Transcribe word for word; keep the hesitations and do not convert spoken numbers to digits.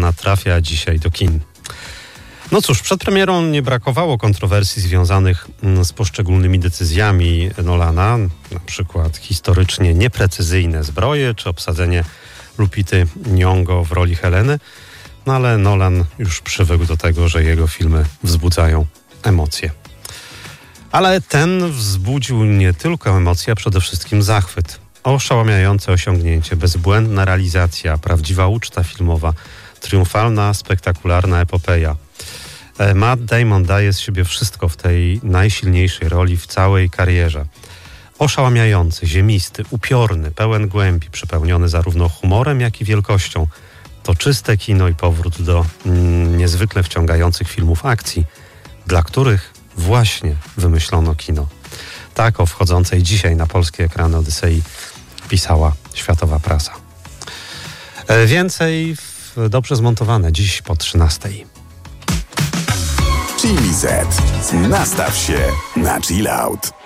Nolana trafia dzisiaj do kin. No cóż, przed premierą nie brakowało kontrowersji związanych z poszczególnymi decyzjami Nolana, na przykład historycznie nieprecyzyjne zbroje, czy obsadzenie Lupity Nyong'o w roli Heleny, no ale Nolan już przywykł do tego, że jego filmy wzbudzają emocje. Ale ten wzbudził nie tylko emocje, a przede wszystkim zachwyt. Oszałamiające osiągnięcie, bezbłędna realizacja, prawdziwa uczta filmowa, triumfalna, spektakularna epopeja. Matt Damon daje z siebie wszystko w tej najsilniejszej roli w całej karierze. Oszałamiający, ziemisty, upiorny, pełen głębi, przepełniony zarówno humorem, jak i wielkością. To czyste kino i powrót do mm, niezwykle wciągających filmów akcji, dla których właśnie wymyślono kino. Tak o wchodzącej dzisiaj na polskie ekrany Odysei pisała światowa prasa. E, więcej w dobrze zmontowane dziś po trzynastej. Chili Z. Nastaw się na chill out.